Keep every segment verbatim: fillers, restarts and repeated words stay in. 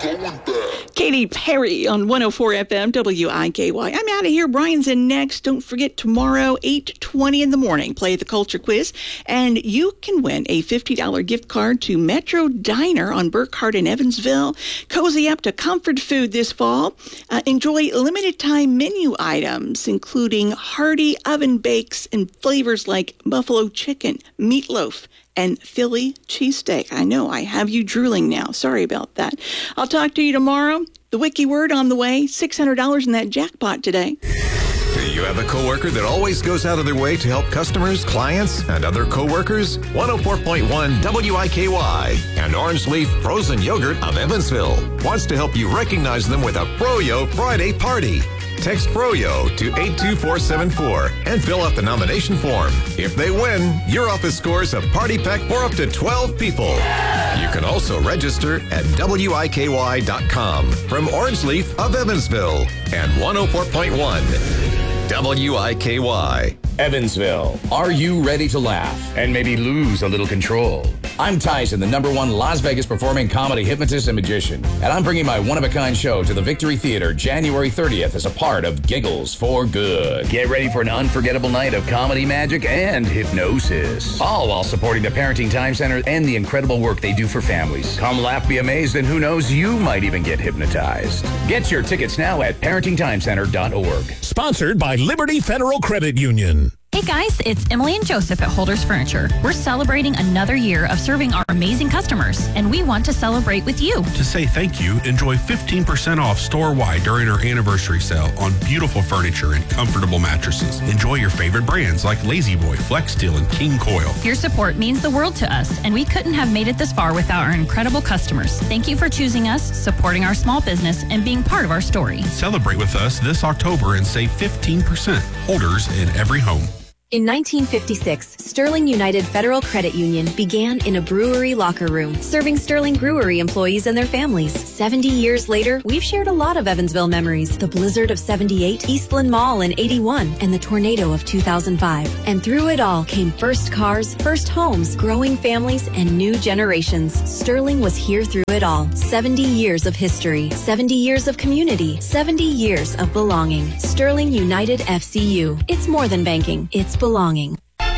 Katy Perry on one oh four F M W I K Y. I'm out of here. Brian's in next. Don't forget tomorrow, eight twenty in the morning, play the culture quiz, and you can win a fifty dollars gift card to Metro Diner on Burkhart in Evansville. Cozy up to comfort food this fall. Uh, enjoy limited time menu items, including hearty oven bakes and flavors like buffalo chicken, meatloaf, and Philly cheesesteak. I know, I have you drooling now. Sorry about that. I'll talk to you tomorrow. The Wiki Word on the way. six hundred dollars in that jackpot today. Do you have a coworker that always goes out of their way to help customers, clients, and other coworkers? one oh four point one W I K Y and Orange Leaf Frozen Yogurt of Evansville wants to help you recognize them with a Froyo Friday party. Text Froyo to eight two four seven four and fill out the nomination form. If they win, your office scores a party pack for up to twelve people. You can also register at W I K Y dot com. From Orange Leaf of Evansville and one oh four point one W I K Y. Evansville, are you ready to laugh and maybe lose a little control? I'm Tyson, the number one Las Vegas performing comedy hypnotist and magician, and I'm bringing my one-of-a-kind show to the Victory Theater January thirtieth as a part of Giggles for Good. Get ready for an unforgettable night of comedy, magic, and hypnosis, all while supporting the Parenting Time Center and the incredible work they do for families. Come laugh, be amazed, and who knows, you might even get hypnotized. Get your tickets now at parenting time center dot org. Sponsored by Liberty Federal Credit Union. Hey guys, it's Emily and Joseph at Holders Furniture. We're celebrating another year of serving our amazing customers, and we want to celebrate with you. To say thank you, enjoy fifteen percent off store-wide during our anniversary sale on beautiful furniture and comfortable mattresses. Enjoy your favorite brands like Lazy Boy, Flex Steel, and King Coil. Your support means the world to us, and we couldn't have made it this far without our incredible customers. Thank you for choosing us, supporting our small business, and being part of our story. Celebrate with us this October and save fifteen percent. Holders in every home. In nineteen fifty-six, Sterling United Federal Credit Union began in a brewery locker room, serving Sterling Brewery employees and their families. seventy years later, we've shared a lot of Evansville memories. The blizzard of seventy-eight, Eastland Mall in eighty-one, and the tornado of two thousand five. And through it all came first cars, first homes, growing families, and new generations. Sterling was here through it all. seventy years of history, seventy years of community, seventy years of belonging. Sterling United F C U. It's more than banking. It's belonging.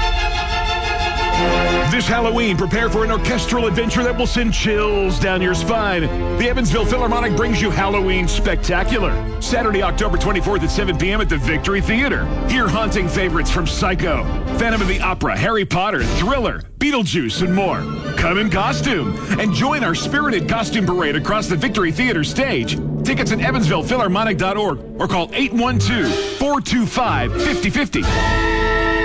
This Halloween, prepare for an orchestral adventure that will send chills down your spine. The Evansville Philharmonic brings you Halloween Spectacular. Saturday, October twenty-fourth at seven p.m. at the Victory Theater. Hear haunting favorites from Psycho, Phantom of the Opera, Harry Potter, Thriller, Beetlejuice, and more. Come in costume and join our spirited costume parade across the Victory Theater stage. Tickets at evansville philharmonic dot org or call eight one two, four two five, five oh five oh.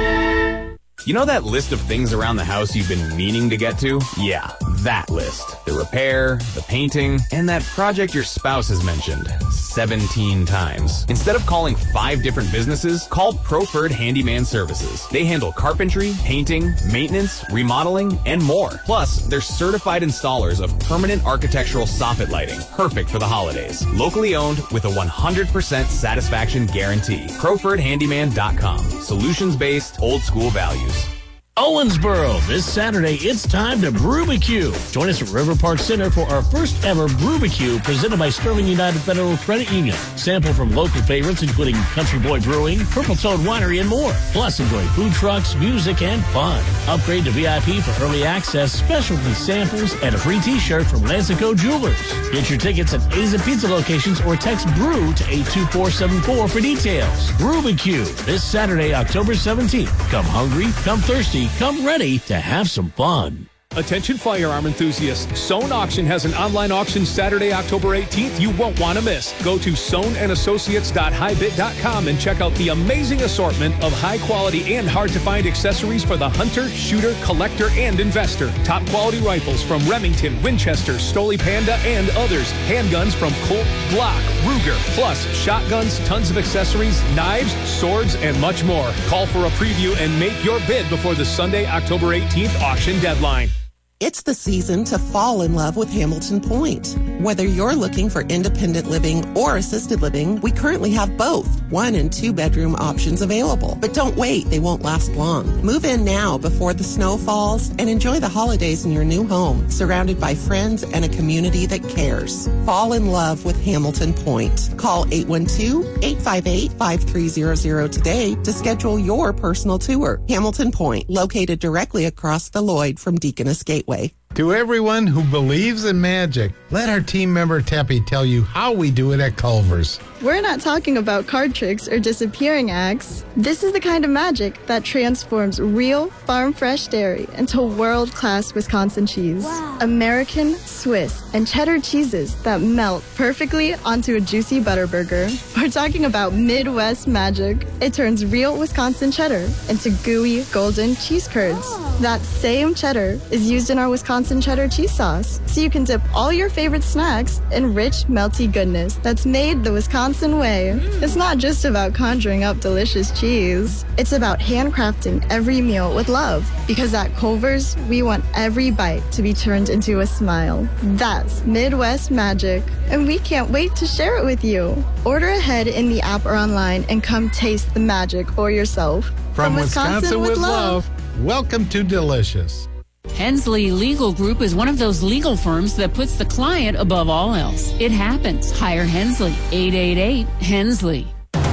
You know that list of things around the house you've been meaning to get to? Yeah, that list. The repair, the painting, and that project your spouse has mentioned seventeen times. Instead of calling five different businesses, call Proffered Handyman Services. They handle carpentry, painting, maintenance, remodeling, and more. Plus, they're certified installers of permanent architectural soffit lighting, perfect for the holidays. Locally owned with a one hundred percent satisfaction guarantee. Proffered Handyman dot com. Solutions-based, old-school values. Owensboro, this Saturday, it's time to Brewbecue. Join us at River Park Center for our first ever Brewbecue presented by Sterling United Federal Credit Union. Sample from local favorites including Country Boy Brewing, Purple Toad Winery, and more. Plus, enjoy food trucks, music, and fun. Upgrade to V I P for early access, specialty samples, and a free t-shirt from Lansico Jewelers. Get your tickets at A's and Pizza locations or text BREW to eight two four seven four for details. Brewbecue, this Saturday, October seventeenth. Come hungry, come thirsty, come ready to have some fun. Attention firearm enthusiasts, Sohn Auction has an online auction Saturday, October eighteenth you won't want to miss. Go to sohn and associates dot high bit dot com and check out the amazing assortment of high quality and hard to find accessories for the hunter, shooter, collector, and investor. Top quality rifles from Remington, Winchester, Stoli Panda, and others. Handguns from Colt, Glock, Ruger, plus shotguns, tons of accessories, knives, swords, and much more. Call for a preview and make your bid before the Sunday, October eighteenth auction deadline. It's the season to fall in love with Hamilton Point. Whether you're looking for independent living or assisted living, we currently have both one and two bedroom options available. But don't wait, they won't last long. Move in now before the snow falls and enjoy the holidays in your new home, surrounded by friends and a community that cares. Fall in love with Hamilton Point. Call eight one two, eight five eight, five three zero zero today to schedule your personal tour. Hamilton Point, located directly across the Lloyd from Deaconess Gateway. To everyone who believes in magic, let our team member Teppy tell you how we do it at Culver's. We're not talking about card tricks or disappearing acts. This is the kind of magic that transforms real, farm-fresh dairy into world-class Wisconsin cheese. Wow. American, Swiss, and cheddar cheeses that melt perfectly onto a juicy butter burger. We're talking about Midwest magic. It turns real Wisconsin cheddar into gooey, golden cheese curds. Oh. That same cheddar is used in our Wisconsin cheddar cheese sauce, so you can dip all your favorite snacks in rich, melty goodness that's made the Wisconsin way. Mm. It's not just about conjuring up delicious cheese. It's about handcrafting every meal with love, because at Culver's, we want every bite to be turned into a smile. That's Midwest magic, and we can't wait to share it with you. Order ahead in the app or online and come taste the magic for yourself. From, From Wisconsin, Wisconsin with, with love. love, welcome to Delicious. Hensley Legal Group is one of those legal firms that puts the client above all else. It happens. Hire Hensley. eight eight eight, Hensley.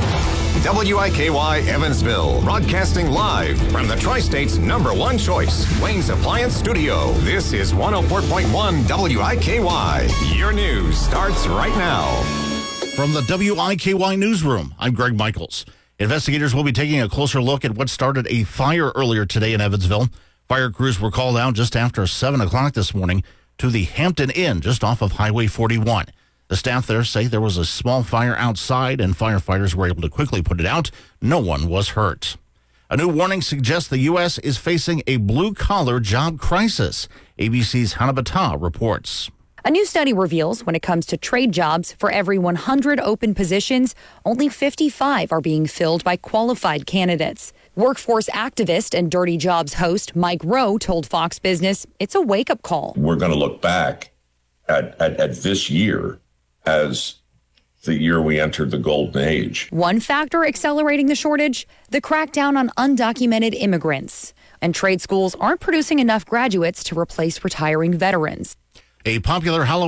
W I K Y Evansville, broadcasting live from the Tri-State's number one choice, Wayne's Appliance Studio. This is one oh four point one W I K Y. Your news starts right now. From the W I K Y Newsroom, I'm Greg Michaels. Investigators will be taking a closer look at what started a fire earlier today in Evansville. Fire crews were called out just after seven o'clock this morning to the Hampton Inn just off of Highway forty-one. The staff there say there was a small fire outside and firefighters were able to quickly put it out. No one was hurt. A new warning suggests the U S is facing a blue-collar job crisis. A B C's Hannah Battah reports. A new study reveals when it comes to trade jobs, for every one hundred open positions, only fifty-five are being filled by qualified candidates. Workforce activist and Dirty Jobs host Mike Rowe told Fox Business it's a wake-up call. We're going to look back at, at, at this year as the year we entered the golden age. One factor accelerating the shortage, the crackdown on undocumented immigrants. And trade schools aren't producing enough graduates to replace retiring veterans. A popular Halloween